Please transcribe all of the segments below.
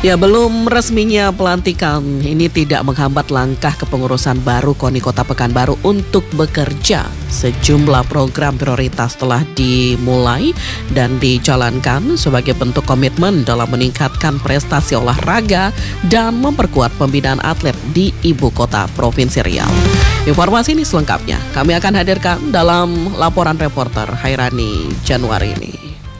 Ya, belum resminya pelantikan ini tidak menghambat langkah kepengurusan baru KONI Kota Pekanbaru untuk bekerja. Sejumlah program prioritas telah dimulai dan dijalankan sebagai bentuk komitmen dalam meningkatkan prestasi olahraga dan memperkuat pembinaan atlet di Ibu Kota Provinsi Riau. Informasi ini selengkapnya kami akan hadirkan dalam laporan reporter Hairani Januari ini.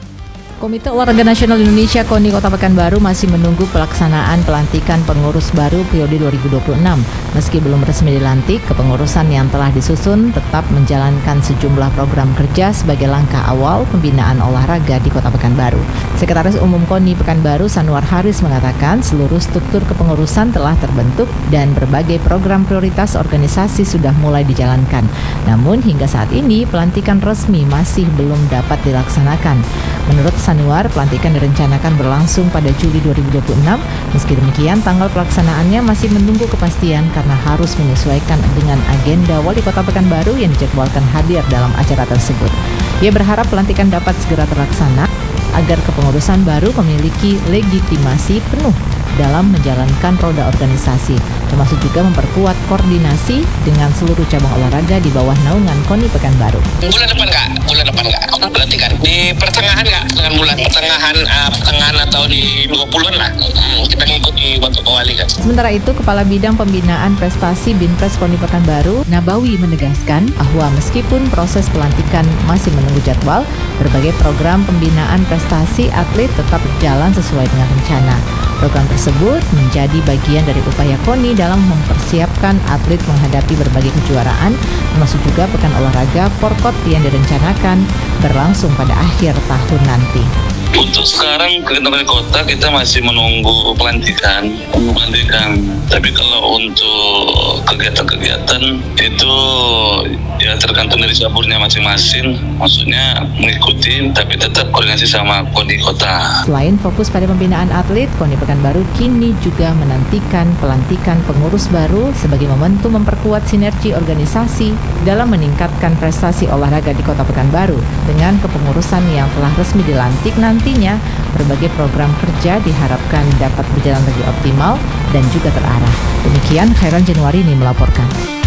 Komite Olahraga Nasional Indonesia KONI Kota Pekanbaru masih menunggu pelaksanaan pelantikan pengurus baru periode 2026. Meski belum resmi dilantik, kepengurusan yang telah disusun tetap menjalankan sejumlah program kerja sebagai langkah awal pembinaan olahraga di Kota Pekanbaru. Sekretaris Umum KONI Pekanbaru Sanwar Haris mengatakan seluruh struktur kepengurusan telah terbentuk dan berbagai program prioritas organisasi sudah mulai dijalankan. Namun hingga saat ini pelantikan resmi masih belum dapat dilaksanakan. Menurut Sanwar, pelantikan direncanakan berlangsung pada Juli 2026. Meski demikian, tanggal pelaksanaannya masih menunggu kepastian karena harus menyesuaikan dengan agenda Wali Kota Pekanbaru yang dijadwalkan hadir dalam acara tersebut. Ia berharap pelantikan dapat segera terlaksana agar kepengurusan baru memiliki legitimasi penuh dalam menjalankan roda organisasi, termasuk juga memperkuat koordinasi dengan seluruh cabang olahraga di bawah naungan KONI Pekanbaru. Bulan depan nggak pelantikan di pertengahan nggak dengan bulan pertengahan atau di 20-an lah kita ngikuti waktu kewali kan. Sementara itu, Kepala Bidang Pembinaan Prestasi Binpres KONI Pekanbaru Nabawi menegaskan bahwa meskipun proses pelantikan masih menunggu jadwal, berbagai program pembinaan prestasi atlet tetap berjalan sesuai dengan rencana. Program tersebut menjadi bagian dari upaya KONI dalam mempersiapkan atlet menghadapi berbagai kejuaraan, termasuk juga pekan olahraga Forkot yang direncanakan berlangsung pada akhir tahun nanti. Untuk sekarang kegiatan kota kita masih menunggu pelantikan. Tapi kalau untuk kegiatan itu ya tergantung dari caburnya masing-masing. Maksudnya mengikuti tapi tetap koordinasi sama KONI Kota. Selain fokus pada pembinaan atlet, KONI Pekanbaru kini juga menantikan pelantikan pengurus baru sebagai momentum memperkuat sinergi organisasi dalam meningkatkan prestasi olahraga di Kota Pekanbaru. Dengan kepengurusan yang telah resmi dilantik nantinya, berbagai program kerja diharapkan dapat berjalan lebih optimal dan juga terarah. Demikian Khairan Januari ini melaporkan.